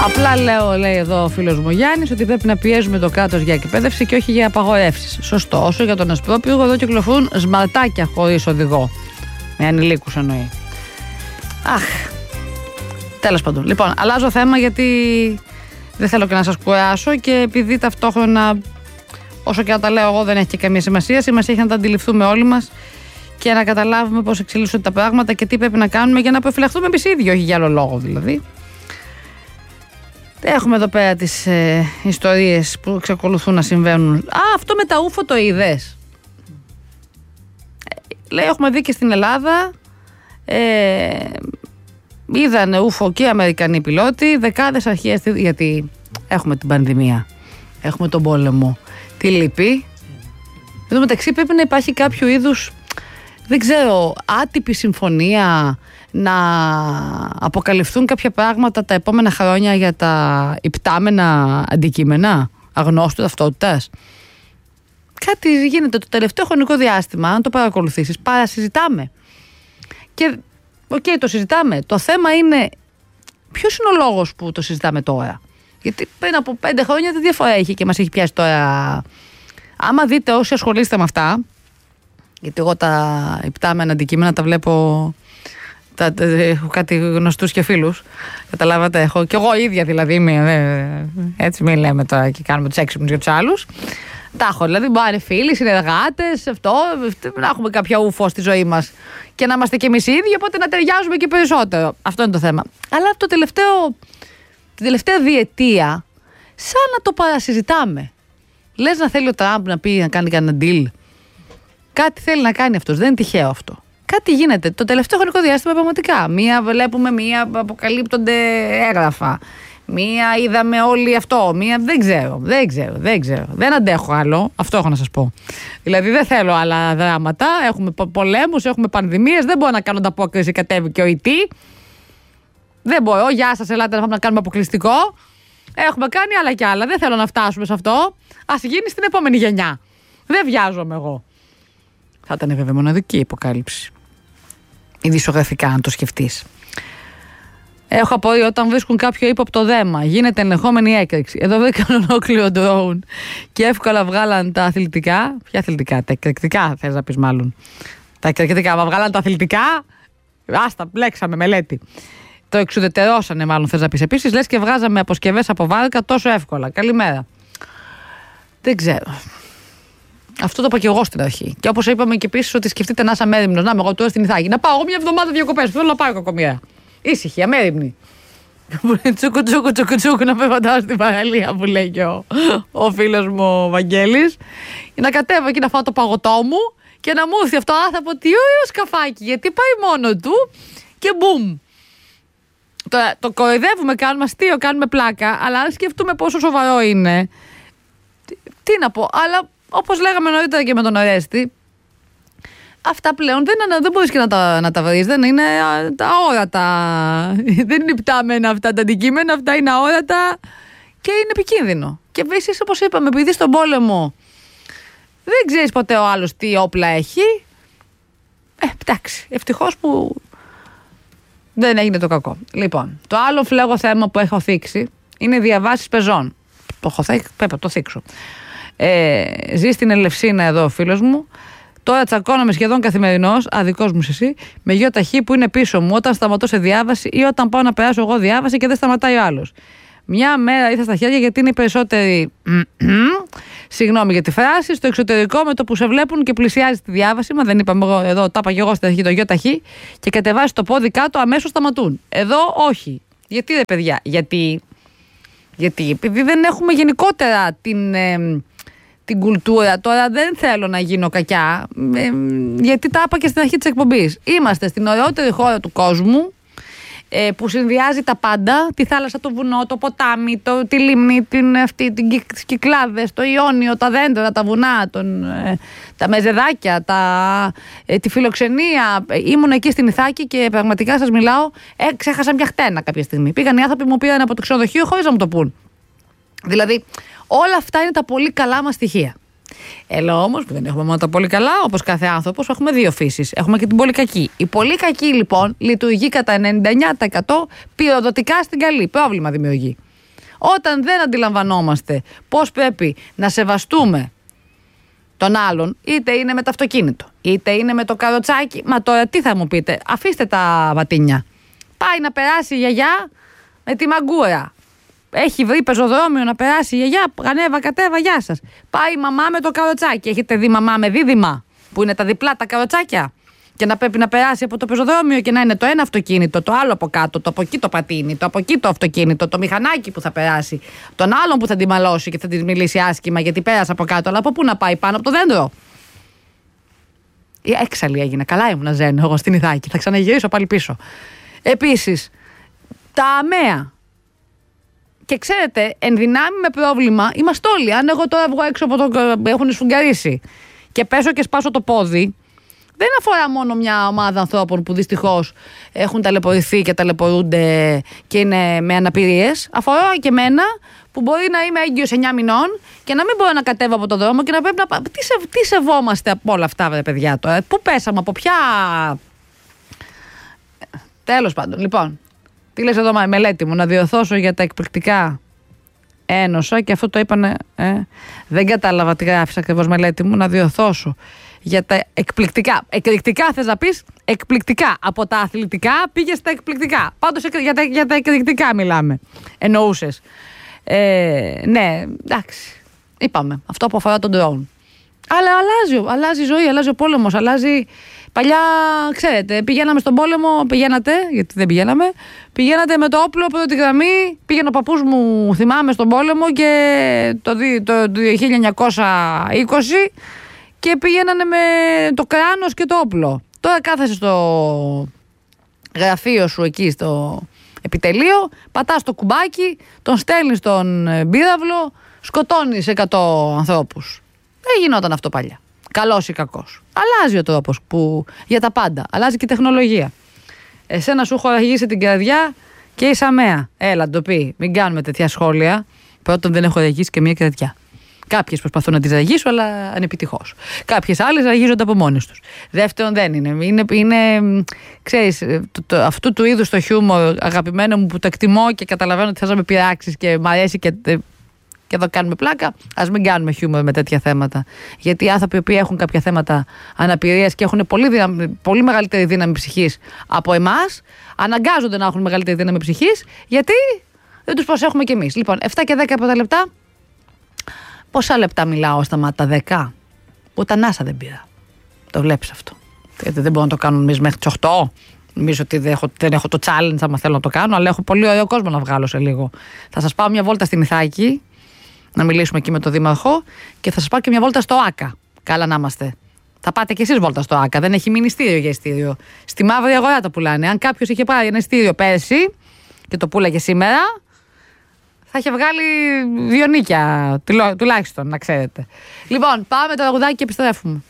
Απλά λέω, λέει εδώ ο φίλος μου Γιάννης, ότι πρέπει να πιέζουμε το κράτος για εκπαίδευση και όχι για απαγορεύσεις. Σωστό. Όσο για τον ασπρόπυργο, εδώ κυκλοφορούν σμαρτάκια χωρίς οδηγό. Με ανηλίκους εννοεί. Αχ. Τέλος πάντων. Λοιπόν, αλλάζω θέμα γιατί δεν θέλω και να σας κουράσω και επειδή ταυτόχρονα, όσο και να τα λέω εγώ, δεν έχει και καμία σημασία. Σημασία έχει να τα αντιληφθούμε όλοι μας και να καταλάβουμε πώς εξελίσσονται τα πράγματα και τι πρέπει να κάνουμε για να προφυλαχθούμε εμείς οι ίδιοι, όχι για άλλο λόγο δηλαδή. Έχουμε εδώ πέρα τις ιστορίες που εξακολουθούν να συμβαίνουν. Αυτό με τα ούφο το είδες? Λέει, έχουμε δει και στην Ελλάδα. Είδανε ούφο και οι Αμερικανοί πιλότοι, δεκάδες αρχές, γιατί έχουμε την πανδημία, έχουμε τον πόλεμο, τι λείπει. Εν τω μεταξύ πρέπει να υπάρχει κάποιο είδους, δεν ξέρω, άτυπη συμφωνία να αποκαλυφθούν κάποια πράγματα τα επόμενα χρόνια για τα υπτάμενα αντικείμενα αγνώστου ταυτότητας. Κάτι γίνεται το τελευταίο χρονικό διάστημα, αν το παρακολουθήσεις, παρασυζητάμε. Και το συζητάμε. Το θέμα είναι ποιος είναι ο λόγος που το συζητάμε τώρα. Γιατί πριν από 5 χρόνια τι διαφορά έχει και μας έχει πιάσει τώρα. Άμα δείτε όσοι ασχολείστε με αυτά, γιατί εγώ τα υπτάμενα αντικείμενα τα βλέπω, έχω κάτι γνωστούς και φίλους, καταλάβατε, έχω και εγώ ίδια δηλαδή είμαι, έτσι μην λέμε τώρα και κάνουμε τους έξυπνους για τους άλλους. Τα έχω, δηλαδή μπορεί φίλοι, συνεργάτες, να έχουμε κάποια ούφο στη ζωή μας και να είμαστε κι εμείς οι ίδιοι, οπότε να ταιριάζουμε και περισσότερο. Αυτό είναι το θέμα. Αλλά την τελευταία διετία, σαν να το παρασυζητάμε. Λες να θέλει ο Τραμπ να πει να κάνει κανένα deal. Κάτι θέλει να κάνει αυτός, δεν είναι τυχαίο αυτό. Κάτι γίνεται. Το τελευταίο χρονικό διάστημα πραγματικά. Μία βλέπουμε, μία αποκαλύπτονται έγγραφα. Μία είδαμε όλοι αυτό. Μία δεν ξέρω. Δεν αντέχω άλλο. Αυτό έχω να σας πω. Δηλαδή δεν θέλω άλλα δράματα. Έχουμε πολέμους, έχουμε πανδημίες. Δεν μπορώ να κάνω ανταπόκριση. Κατέβηκε ο ΙΤ. Δεν μπορώ. Γεια σας, ελάτε να κάνουμε αποκλειστικό. Έχουμε κάνει άλλα κι άλλα. Δεν θέλω να φτάσουμε σε αυτό. Ας γίνει στην επόμενη γενιά. Δεν βιάζομαι εγώ. Θα ήταν βέβαια μοναδική η αποκάλυψη. Ειδησιογραφικά, αν το σκεφτείς. Έχω απορία όταν βρίσκουν κάποιο ύποπτο δέμα. Γίνεται ενδεχόμενη έκρηξη. Εδώ βρήκαν ολόκληρο ντρόουν και εύκολα βγάλαν τα αθλητικά. Ποια αθλητικά, τα εκρηκτικά θες να πεις μάλλον. Τα εκρηκτικά, μα βγάλαν τα αθλητικά. Άστα, μπλέξαμε μελέτη. Το εξουδετερώσανε, μάλλον θες να πεις. Επίσης, λες και βγάζαμε αποσκευές από βάρκα τόσο εύκολα. Καλημέρα. Δεν ξέρω. Αυτό το είπα και εγώ στην αρχή. Και όπως είπαμε και επίσης ότι σκεφτείτε να είσαι αμέριμνος. Να είμαι εγώ τώρα στην Ιθάκη. Να πάω εγώ μια εβδομάδα διακοπές. Θέλω να πάω κακομοίρα. Ήσυχη, αμέριμνη. Τσούκου να φεύγω στην παραλία που λέει και ο φίλος μου ο Βαγγέλης. Να κατέβω εκεί να φάω το παγωτό μου και να μου έρθει αυτό άνθρωπο τι ωραίο σκαφάκι. Γιατί πάει μόνο του και μπουμ. Τώρα το κοροϊδεύουμε, κάνουμε αστείο, κάνουμε πλάκα. Αλλά αν σκεφτούμε πόσο σοβαρό είναι. Τι να πω, αλλά. Όπως λέγαμε νωρίτερα και με τον Ορέστη, αυτά πλέον δεν μπορείς και να τα βρεις. Δεν είναι τα αόρατα. Δεν είναι υπτάμενα αυτά τα αντικείμενα. Αυτά είναι αόρατα και είναι επικίνδυνο. Και επίσης, όπως είπαμε, επειδή στον πόλεμο δεν ξέρεις ποτέ ο άλλος τι όπλα έχει. Εντάξει, ευτυχώς που δεν έγινε το κακό. Λοιπόν, το άλλο φλέγο θέμα που έχω θίξει είναι διαβάσεις πεζών. Πρέπει να το θίξω. Ζει στην Ελευσίνα εδώ ο φίλος μου. Τώρα τσακώνομαι σχεδόν καθημερινώς, αδικός μου εσύ, με γιο ταχύ που είναι πίσω μου όταν σταματώ σε διάβαση ή όταν πάω να περάσω εγώ διάβαση και δεν σταματάει ο άλλος. Μια μέρα ήρθα στα χέρια γιατί είναι οι περισσότεροι. Συγγνώμη για τη φράση. Στο εξωτερικό με το που σε βλέπουν και πλησιάζει τη διάβαση. Μα δεν είπαμε εγώ εδώ, τα είπα και εγώ στην αρχή το γιο ταχύ και κατεβάζει το πόδι κάτω αμέσως σταματούν. Εδώ όχι. Γιατί ρε παιδιά, γιατί επειδή δεν έχουμε γενικότερα την κουλτούρα. Τώρα δεν θέλω να γίνω κακιά, γιατί τα είπα και στην αρχή της εκπομπής. Είμαστε στην ωραιότερη χώρα του κόσμου, που συνδυάζει τα πάντα, τη θάλασσα, το βουνό, το ποτάμι, τη λίμνη, τις Κυκλάδες, το Ιόνιο, τα δέντρα, τα βουνά, τα μεζεδάκια, τη φιλοξενία. Ήμουν εκεί στην Ιθάκη και πραγματικά σας μιλάω, ξέχασα μια χτένα κάποια στιγμή. Πήγαν οι άνθρωποι, μου πήραν από το ξενοδοχείο χωρίς να μου το πούν. Δηλαδή, όλα αυτά είναι τα πολύ καλά μας στοιχεία. Έλα όμως που δεν έχουμε μόνο τα πολύ καλά, όπως κάθε άνθρωπος, έχουμε δύο φύσεις. Έχουμε και την πολύ κακή. Η πολύ κακή λοιπόν λειτουργεί κατά 99% πυροδοτικά στην καλή. Πρόβλημα δημιουργεί. Όταν δεν αντιλαμβανόμαστε πώς πρέπει να σεβαστούμε τον άλλον, είτε είναι με το αυτοκίνητο, είτε είναι με το καροτσάκι. Μα τώρα τι θα μου πείτε, αφήστε τα βατίνια. Πάει να περάσει η γιαγιά με τη μαγκούρα. Έχει βρει πεζοδρόμιο να περάσει η γιαγιά. Ανέβα, κατέβα, γεια σας. Πάει η μαμά με το καροτσάκι. Έχετε δει μαμά με δίδυμα, που είναι τα διπλά τα καροτσάκια? Και να πρέπει να περάσει από το πεζοδρόμιο και να είναι το ένα αυτοκίνητο, το άλλο από κάτω, το από εκεί το πατίνι, το από εκεί το αυτοκίνητο, το μηχανάκι που θα περάσει, τον άλλον που θα τη μαλώσει και θα τη μιλήσει άσχημα γιατί πέρασε από κάτω. Αλλά από πού να πάει, πάνω από το δέντρο? Έξαλλη έγινε. Καλά ήμουν ζένω εγώ στην Ιθάκη. Θα ξαναγυρίσω πάλι πίσω. Επίσης, τα αμαία. Και ξέρετε, εν δυνάμει με πρόβλημα είμαστε όλοι. Αν εγώ τώρα βγω έξω από έχουν σφουγγαρίσει και πέσω και σπάσω το πόδι, δεν αφορά μόνο μια ομάδα ανθρώπων που δυστυχώς έχουν ταλαιπωρηθεί και ταλαιπωρούνται και είναι με αναπηρίες. Αφορά και εμένα που μπορεί να είμαι έγκυος 9 μηνών και να μην μπορώ να κατέβω από τον δρόμο και να πρέπει να. Τι σεβόμαστε από όλα αυτά, βρε παιδιά τώρα? Πού πέσαμε, από ποια. Τέλος πάντων. Λοιπόν, τι λες εδώ, μελέτη μου, να διορθώσω για τα εκπληκτικά ένωσα και αυτό το είπανε. Δεν κατάλαβα τι γράφεις ακριβώς, μελέτη μου, να διορθώσω. Για τα εκπληκτικά. Εκρηκτικά θες να πεις? Εκπληκτικά. Από τα αθλητικά πήγες στα εκπληκτικά. Πάντως για τα εκρηκτικά μιλάμε. Εννοούσες. Ναι, εντάξει. Είπαμε. Αυτό που αφορά τον drone. Αλλά αλλάζει η ζωή, αλλάζει ο πόλεμος, αλλάζει. Παλιά, ξέρετε, πηγαίναμε στον πόλεμο, πηγαίνατε, γιατί δεν πηγαίναμε, πηγαίνατε με το όπλο από τη γραμμή, πήγαινε ο παππούς μου, θυμάμαι, στον πόλεμο και το 1920 και πήγαινανε με το κράνος και το όπλο. Τώρα κάθεσαι στο γραφείο σου εκεί στο επιτελείο, πατάς το κουμπάκι, τον στέλνεις στον πύραυλο, σκοτώνεις 100 ανθρώπους. Δεν γινόταν αυτό παλιά. Καλός ή κακός. Αλλάζει ο τρόπος για τα πάντα. Αλλάζει και η τεχνολογία. Εσένα σου έχω αρχίσει την καρδιά και η αμαία. Έλα, το πει. Μην κάνουμε τέτοια σχόλια. Πρώτον, δεν έχω ραγίσει και μία καρδιά. Κάποιες προσπαθούν να τις ραγίσουν, αλλά ανεπιτυχώς. Κάποιες άλλες ραγίζονται από μόνες τους. Δεύτερον, δεν είναι. Ξέρεις, αυτού του είδους το χιούμορ, αγαπημένο μου, που το εκτιμώ και καταλαβαίνω ότι θες να με πειράξεις και μ' αρέσει και εδώ κάνουμε πλάκα. Ας μην κάνουμε χιούμορ με τέτοια θέματα. Γιατί οι άνθρωποι που έχουν κάποια θέματα αναπηρίας και έχουν πολύ μεγαλύτερη δύναμη ψυχής από εμάς, αναγκάζονται να έχουν μεγαλύτερη δύναμη ψυχής, γιατί δεν τους προσέχουμε κι εμείς. Λοιπόν, 7 και 10 πρώτα λεπτά. Πόσα λεπτά μιλάω, σταμάτα? 10. Ούτε ανάσα δεν πήρα. Το βλέπεις αυτό? Δεν μπορώ να το κάνω εμείς μέχρι τις 8. Νομίζω ότι δεν έχω το challenge άμα θέλω να το κάνω, αλλά έχω πολύ ωραίο κόσμο να βγάλω σε λίγο. Θα σας πάω μια βόλτα στην Ιθάκη, να μιλήσουμε εκεί με τον Δήμαρχο, και θα σας πάω και μια βόλτα στο ΆΚΑ. Καλά να είμαστε. Θα πάτε κι εσείς βόλτα στο ΆΚΑ. Δεν έχει μείνει ειστήριο για ειστήριο. Στη μαύρη αγορά τα πουλάνε. Αν κάποιος είχε πάρει ένα ειστήριο πέρσι και το πούλαγε σήμερα, θα είχε βγάλει 2 νίκια τουλάχιστον, να ξέρετε. Λοιπόν, πάμε το τραγουδάκι και επιστρέφουμε.